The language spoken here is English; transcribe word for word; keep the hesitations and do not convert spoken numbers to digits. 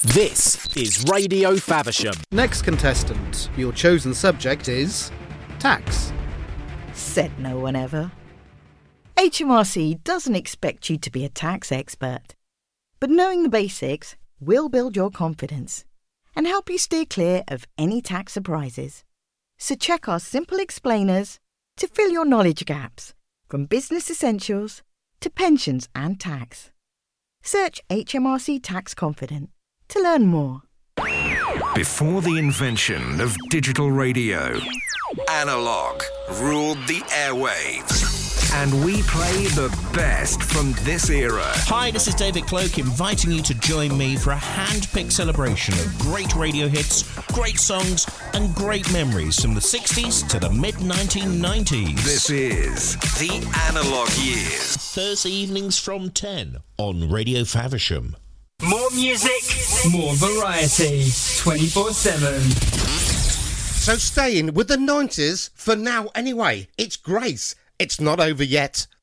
This is Radio Faversham. Next contestant, your chosen subject is tax. Said no one ever. H M R C doesn't expect you to be a tax expert, but knowing the basics will build your confidence and help you steer clear of any tax surprises. So check our simple explainers to fill your knowledge gaps, from business essentials to pensions and tax. Search H M R C Tax Confident to learn more. Before the invention of digital radio, analog ruled the airwaves. And we play the best from this era. Hi, this is David Cloak inviting you to join me for a hand-picked celebration of great radio hits, great songs and great memories from the sixties to the mid nineteen nineties. This is the Analog Years. Thursday evenings from ten on Radio Faversham. More music, more variety, twenty-four seven. So staying with the nineties for now anyway. It's Grace. It's not over yet.